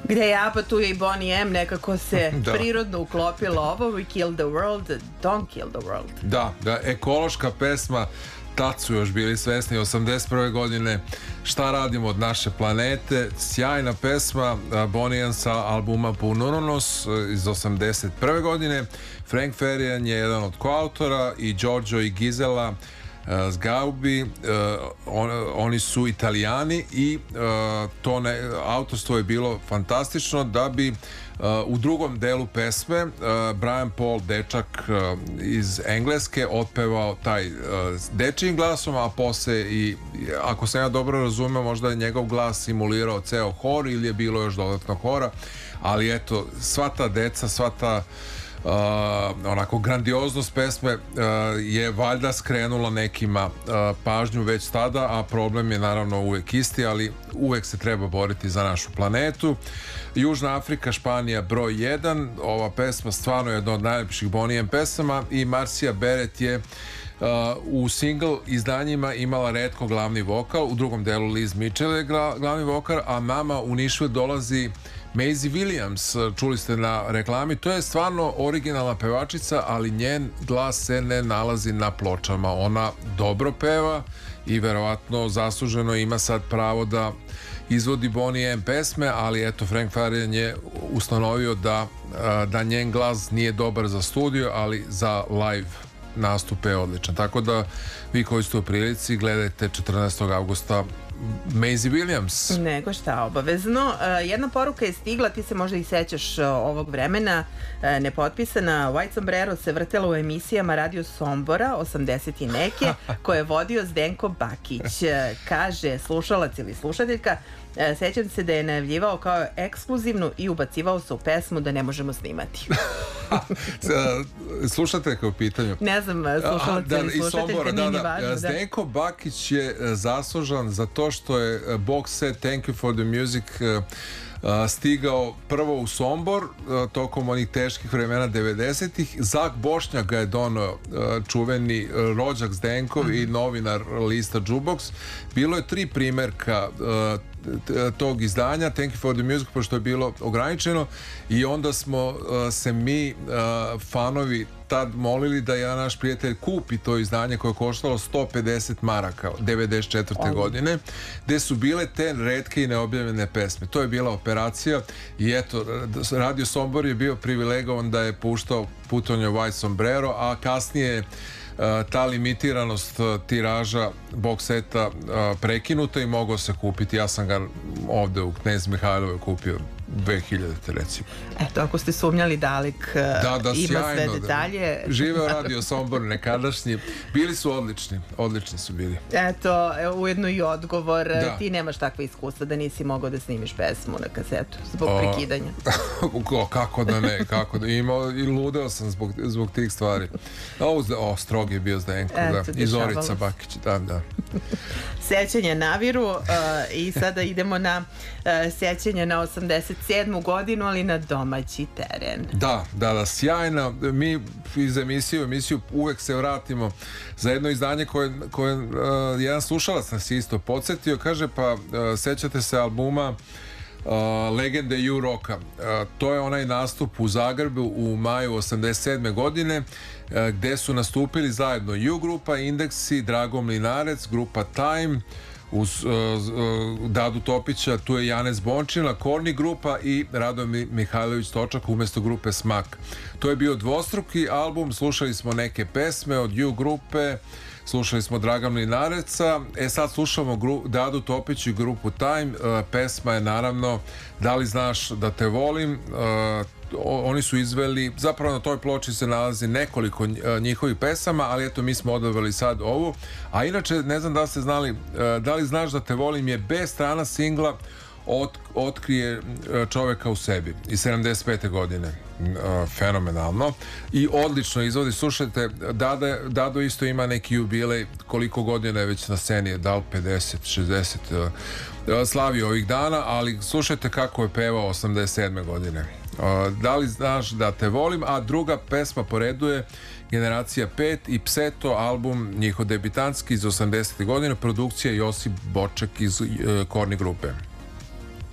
Gde ja, pa tu je i Bonnie M, nekako se prirodno uklopilo ovo, We Kill the World, Don't Kill the World. Da, ekološka pesma, tad su još bili svesni 81. godine šta radimo od naše planete. Sjajna pesma, Bonnie M sa albuma Punonos iz 81. godine. Frank Farian je jedan od koautora i Giorgio i Gisela Sgaubi, oni su Italijani i autorstvo je bilo fantastično da bi u drugom delu pesme Brian Paul, dečak iz Engleske, otpevao taj dečijim glasom, a posle i, ako sam ja dobro razumeo, možda je njegov glas simulirao ceo hor ili je bilo još dodatno hora, ali eto, sva ta deca, sva ta onako grandioznost pesme je valjda skrenula nekima pažnju već tada, a problem je naravno uvek isti, ali uvek se treba boriti za našu planetu. Južna Afrika, Španija broj 1, ova pesma stvarno je jedna od najlepših Bonnie M pesama i Marcia Beret je u single izdanjima imala retko glavni vokal, u drugom delu Liz Mitchell je glavni vokal, a nama u Nišu dolazi Maisie Williams, čuli ste na reklami. To je stvarno originalna pevačica, ali njen glas se ne nalazi na pločama. Ona dobro peva i verovatno zasluženo ima sad pravo da izvodi Bonnie M pesme, ali eto, Frank Farian je ustanovio da njen glas nije dobar za studio, ali za live nastupe je odličan. Tako da vi koji ste u prilici gledajte 14. augusta Maisie Williams. Nego šta, obavezno. Jedna poruka je stigla, ti se možda i sećaš ovog vremena, nepotpisana. White Sombrero se vrtela u emisijama Radio Sombora 80 i neke, koje je vodio Zdenko Bakić. Kaže slušalac ili slušateljka, sećam se da je najavljivao kao ekskluzivnu i ubacivao se u pesmu da ne možemo snimati. Slušateljka u pitanju. Ne znam, slušalac ili slušateljka, nije ni važno. Zdenko Bakić je zaslužan za to što je box set Thank You for the Music stigao prvo u Sombor tokom onih teških vremena 90-ih. Zak Bošnjak ga je donao, čuveni rođak Zdenkov i novinar lista Jukebox. Bilo je 3 primerka tog izdanja Thank You for the Music, pošto je bilo ograničeno, i onda smo se mi fanovi tad molili da jedan naš prijatelj kupi to izdanje koje je koštalo 150 maraka 94. godine, gde su bile te retke i neobjavljene pesme. To je bila operacija i eto, Radio Sombor je bio privilegovan da je puštao Putonje White Sombrero, a kasnije ta limitiranost tiraža box seta prekinuta i mogao se kupiti. Ja sam ga ovde u Knez Mihajlovoj kupio 2000 recimo. Eto, ako ste sumnjali da Alik ima sve detalje. Živeo Radio Sombor nekadašnji. Bili su odlični su bili. Eto, ujedno i odgovor. Ti nemaš takve iskustva da nisi mogao da snimiš pesmu na kasetu zbog prekidanja. Kako da ne, imao i ludeo sam zbog tih stvari. Strog je bio Zdenko, i Zorica Bakić, da. Sećanje naviru i sada idemo na sećanje na 87. godinu, ali na domaći teren. Da, sjajna. Mi iz emisiju uvek se vratimo za jedno izdanje koje jedan slušalac nas isto podsjetio. Kaže, pa sećate se albuma Legende U-Rocka. To je onaj nastup u Zagrebu u maju 87. godine gde su nastupili zajedno U grupa, Indeksi, Drago Mlinarec, grupa Time, uz Dadu Topića, tu je Janez Bončina, Korni grupa i Radomir Mihajlović Točak umesto grupe Smak. To je bio dvostruki album, slušali smo neke pesme od U grupe, slušali smo Draga Mlinareca, sad slušamo Dadu Topić i grupu Time. Pesma je naravno Da li znaš da te volim. Oni su izveli, zapravo na toj ploči se nalazi nekoliko njihovih pesama, ali eto, mi smo odabrali sad ovu. A inače, ne znam da ste znali, Da li znaš da te volim je B strana singla Otkrije čoveka u sebi iz 75. godine. Fenomenalno i odlično izvodi. Slušajte, Dado isto ima neki jubilej, koliko godina je već na sceni, da li 50, 60, slavi ovih dana, ali slušajte kako je pevao 87. godine. Da li znaš da te volim, a druga pesma po redu je Generacija 5 i Pseto, album njihov debitanski iz 80. godine, produkcija Josip Boček iz Korni grupe.